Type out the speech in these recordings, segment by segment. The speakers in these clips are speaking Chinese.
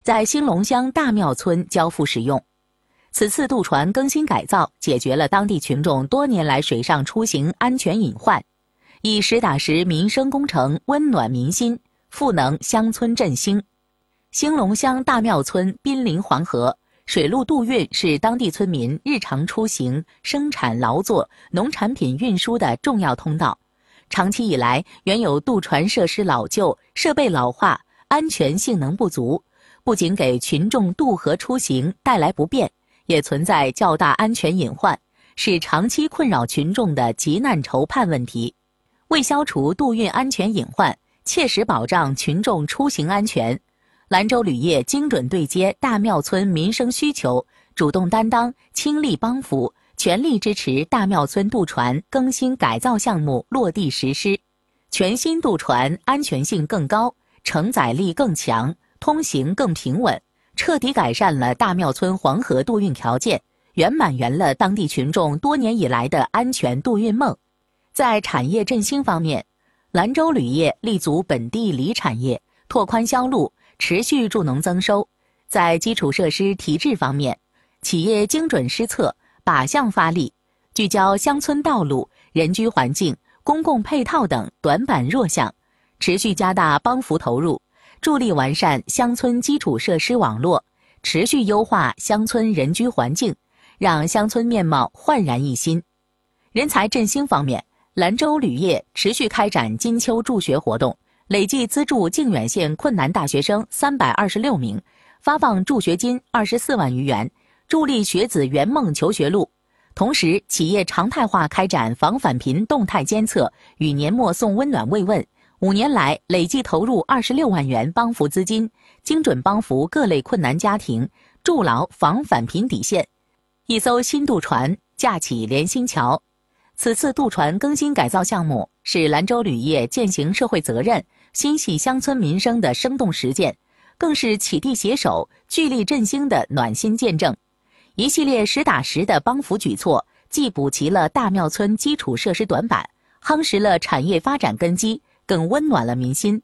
在兴隆乡大庙村交付使用。此次渡船更新改造，解决了当地群众多年来水上出行安全隐患，以实打实民生工程温暖民心，赋能乡村振兴。兴隆乡大庙村濒临黄河，水陆渡运是当地村民日常出行、生产劳作、农产品运输的重要通道。长期以来，原有渡船设施老旧、设备老化、安全性能不足，不仅给群众渡河出行带来不便，也存在较大安全隐患，是长期困扰群众的急难愁盼问题。为消除渡运安全隐患，切实保障群众出行安全，兰州铝业精准对接大庙村民生需求，主动担当，倾力帮扶，全力支持大庙村渡船更新改造项目落地实施。全新渡船安全性更高，承载力更强，通行更平稳，彻底改善了大庙村黄河渡运条件，圆满圆了当地群众多年以来的安全渡运梦。在产业振兴方面，兰州铝业立足本地锂产业，拓宽销路，持续助农增收。在基础设施提质方面，企业精准施策，靶向发力，聚焦乡村道路、人居环境、公共配套等短板弱项，持续加大帮扶投入，助力完善乡村基础设施网络，持续优化乡村人居环境，让乡村面貌焕然一新。人才振兴方面，兰州铝业持续开展金秋助学活动，累计资助靖远县困难大学生326名，发放助学金24万余元，助力学子圆梦求学路。同时，企业常态化开展防返贫动态监测与年末送温暖慰问，5年来累计投入26万元帮扶资金，精准帮扶各类困难家庭，筑牢防返贫底线。一艘新渡船架起连心桥。此次渡船更新改造项目是兰州铝业践行社会责任、心系乡村民生的生动实践，更是启地携手、聚力振兴的暖心见证。一系列实打实的帮扶举措，既补齐了大庙村基础设施短板，夯实了产业发展根基，更温暖了民心。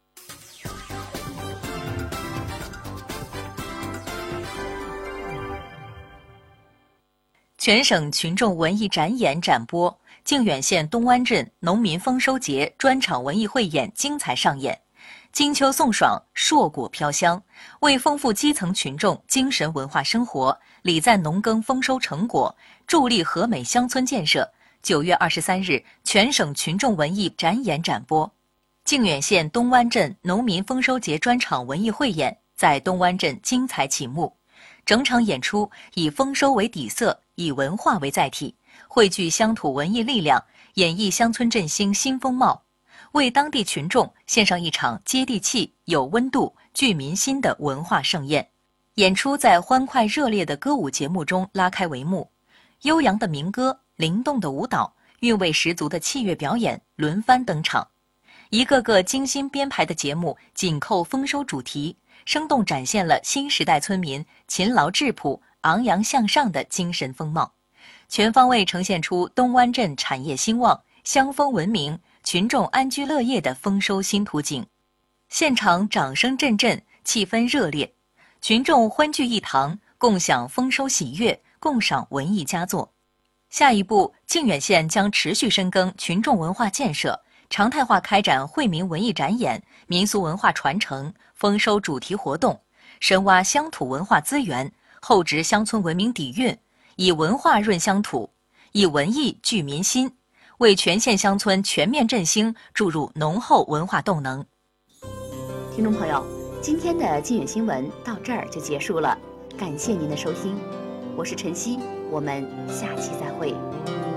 全省群众文艺展演展播，靖远县东湾镇农民丰收节专场文艺汇演精彩上演，金秋送爽，硕果飘香，为丰富基层群众精神文化生活，礼赞农耕丰收成果，助力和美乡村建设。9月23日，全省群众文艺展演展播，靖远县东湾镇农民丰收节专场文艺汇演在东湾镇精彩启幕。整场演出以丰收为底色，以文化为载体，汇聚乡土文艺力量，演绎乡村振兴新风貌，为当地群众献上一场接地气、有温度、聚民心的文化盛宴。演出在欢快热烈的歌舞节目中拉开帷幕，悠扬的民歌、灵动的舞蹈、韵味十足的器乐表演轮番登场，一个个精心编排的节目紧扣丰收主题，生动展现了新时代村民勤劳质朴、昂扬向上的精神风貌，全方位呈现出东湾镇产业兴旺、乡风文明、群众安居乐业的丰收新图景。现场掌声阵阵，气氛热烈，群众欢聚一堂，共享丰收喜悦，共赏文艺佳作。下一步，靖远县将持续深耕群众文化建设，常态化开展惠民文艺展演、民俗文化传承、丰收主题活动，深挖乡土文化资源，厚植乡村文明底蕴，以文化润乡土，以文艺聚民心，为全县乡村全面振兴注入浓厚文化动能。 听众朋友，今天的靖远新闻到这儿就结束了，感谢您的收听，我是晨曦，我们下期再会。